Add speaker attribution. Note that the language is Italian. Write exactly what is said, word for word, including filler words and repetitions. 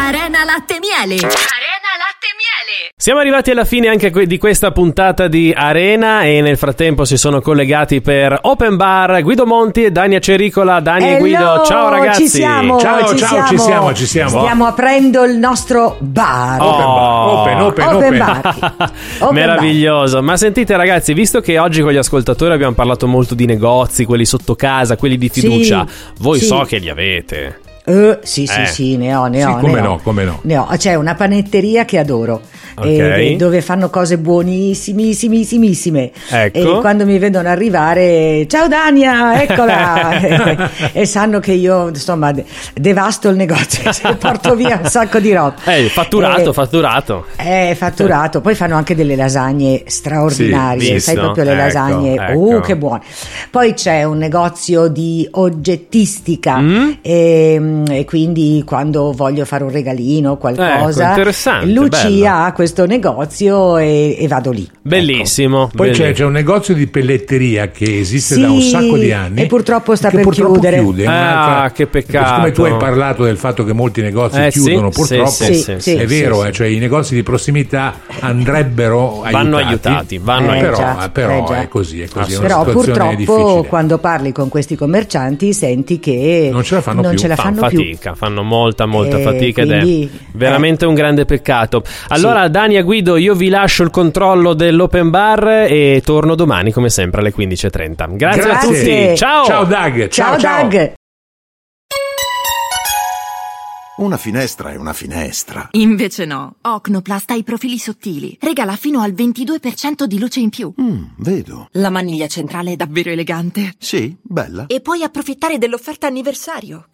Speaker 1: Arena Latte Miele. Arena Latte Miele.
Speaker 2: Siamo arrivati alla fine anche di questa puntata di Arena e nel frattempo si sono collegati per Open Bar Guido Monti e Dania Cericola. Dani e Guido, ciao ragazzi.
Speaker 3: Ci siamo,
Speaker 4: ciao,
Speaker 3: ci
Speaker 4: ciao,
Speaker 3: siamo.
Speaker 4: ci siamo, ci siamo.
Speaker 3: Stiamo aprendo il nostro bar.
Speaker 2: Oh.
Speaker 4: Open, open, open,
Speaker 3: Open
Speaker 4: open.
Speaker 3: bar. Open
Speaker 2: Meraviglioso. Bar. Ma sentite ragazzi, visto che oggi con gli ascoltatori abbiamo parlato molto di negozi, quelli sotto casa, quelli di fiducia,
Speaker 3: sì,
Speaker 2: voi
Speaker 3: sì.
Speaker 2: so che li avete.
Speaker 3: Uh, sì, sì,
Speaker 2: Eh.
Speaker 3: sì, ne ho, ne
Speaker 4: Sì,
Speaker 3: ho.
Speaker 4: come
Speaker 3: ne
Speaker 4: no,
Speaker 3: ho.
Speaker 4: come no.
Speaker 3: Ne ho. C'è una panetteria che adoro,
Speaker 2: Ok.
Speaker 3: eh, dove fanno cose buonissimissimissime.
Speaker 2: Ecco.
Speaker 3: E quando mi vedono arrivare, ciao Dania, eccola! e, e sanno che io, insomma, de- devasto il negozio, se porto via un sacco di roba.
Speaker 2: Eh, fatturato,
Speaker 3: Eh,
Speaker 2: fatturato.
Speaker 3: È fatturato. Poi fanno anche delle lasagne straordinarie,
Speaker 2: Sì,
Speaker 3: sai,
Speaker 2: visto?
Speaker 3: proprio le
Speaker 2: Ecco,
Speaker 3: lasagne,
Speaker 2: ecco.
Speaker 3: uh, che buone. Poi c'è un negozio di oggettistica,
Speaker 2: Mm?
Speaker 3: e, e quindi quando voglio fare un regalino, qualcosa,
Speaker 2: Ecco, interessante,
Speaker 3: Lucia
Speaker 2: bello.
Speaker 3: ha questo negozio e, e vado lì.
Speaker 2: Bellissimo.
Speaker 4: Poi c'è,
Speaker 2: bellissimo.
Speaker 4: c'è un negozio di pelletteria che esiste
Speaker 3: Sì,
Speaker 4: da un sacco di anni
Speaker 3: e purtroppo sta
Speaker 4: che
Speaker 3: per
Speaker 4: purtroppo
Speaker 3: chiudere.
Speaker 4: chiude. È
Speaker 2: Ah,
Speaker 4: un'altra-
Speaker 2: che peccato.
Speaker 4: Siccome tu hai parlato del fatto che molti negozi
Speaker 2: Eh,
Speaker 4: chiudono,
Speaker 2: sì,
Speaker 4: purtroppo
Speaker 2: sì,
Speaker 3: sì, sì,
Speaker 4: è
Speaker 3: sì,
Speaker 4: vero,
Speaker 3: sì,
Speaker 4: eh, cioè i negozi di prossimità andrebbero
Speaker 2: Vanno
Speaker 4: aiutati,
Speaker 2: aiutati, vanno
Speaker 3: Eh,
Speaker 4: però,
Speaker 3: già,
Speaker 4: però
Speaker 3: eh, già.
Speaker 4: è così, è così, è una
Speaker 3: Però
Speaker 4: situazione
Speaker 3: purtroppo
Speaker 4: difficile.
Speaker 3: quando parli con questi commercianti senti che
Speaker 4: Non ce la fanno
Speaker 3: non
Speaker 4: più.
Speaker 3: ce la
Speaker 2: Fan
Speaker 3: fanno più.
Speaker 2: fatica, fanno molta molta
Speaker 3: Eh,
Speaker 2: fatica ed
Speaker 3: quindi,
Speaker 2: è veramente
Speaker 3: eh.
Speaker 2: un grande peccato. Allora
Speaker 3: Sì.
Speaker 2: Dania, Guido, io vi lascio il controllo dell'open bar e torno domani come sempre alle quindici e trenta. Grazie,
Speaker 4: Grazie.
Speaker 2: a tutti, ciao!
Speaker 4: Ciao Doug,
Speaker 3: Ciao,
Speaker 4: ciao, ciao.
Speaker 3: Doug.
Speaker 5: Una finestra è una finestra.
Speaker 1: Invece no. Ocnoplast ha i profili sottili. Regala fino al ventidue per cento di luce in più.
Speaker 5: Mm, vedo.
Speaker 1: La maniglia centrale è davvero elegante.
Speaker 5: Sì, bella.
Speaker 1: E puoi approfittare dell'offerta anniversario.